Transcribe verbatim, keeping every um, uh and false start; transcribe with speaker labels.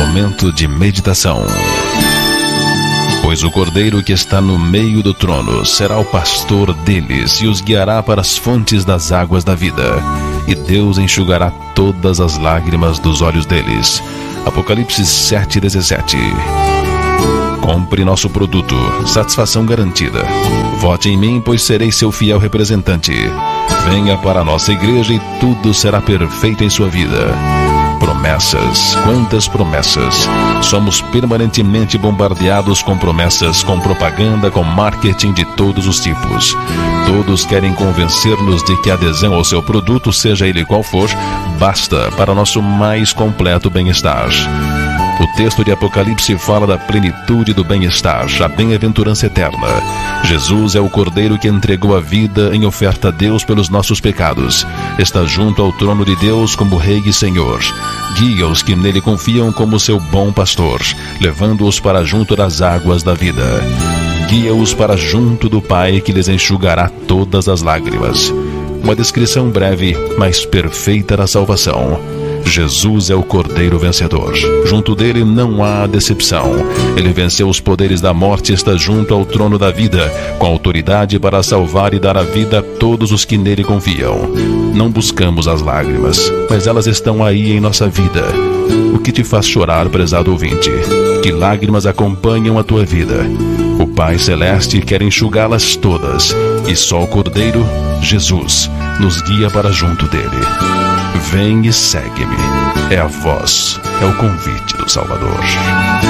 Speaker 1: Momento de meditação. Pois o Cordeiro que está no meio do trono será o pastor deles e os guiará para as fontes das águas da vida, e Deus enxugará todas as lágrimas dos olhos deles. Apocalipse sete, dezessete. Compre nosso produto, satisfação garantida. Vote em mim, pois serei seu fiel representante. Venha para a nossa igreja e tudo será perfeito em sua vida. Promessas, quantas promessas! Somos permanentemente bombardeados com promessas, com propaganda, com marketing de todos os tipos. Todos querem convencer-nos de que a adesão ao seu produto, seja ele qual for, basta para nosso mais completo bem-estar. O texto de Apocalipse fala da plenitude do bem-estar, a bem-aventurança eterna. Jesus é o Cordeiro que entregou a vida em oferta a Deus pelos nossos pecados. Está junto ao trono de Deus como Rei e Senhor. Guia os que nele confiam como seu bom pastor, levando-os para junto das águas da vida. Guia-os para junto do Pai, que lhes enxugará todas as lágrimas. Uma descrição breve, mas perfeita da salvação. Jesus é o Cordeiro vencedor. Junto dele não há decepção. Ele venceu os poderes da morte e está junto ao trono da vida, com autoridade para salvar e dar a vida a todos os que nele confiam. Não buscamos as lágrimas, mas elas estão aí em nossa vida. O que te faz chorar, prezado ouvinte? Que lágrimas acompanham a tua vida? O Pai Celeste quer enxugá-las todas, e só o Cordeiro, Jesus, nos guia para junto dele. Vem e segue-me. É a voz, é o convite do Salvador.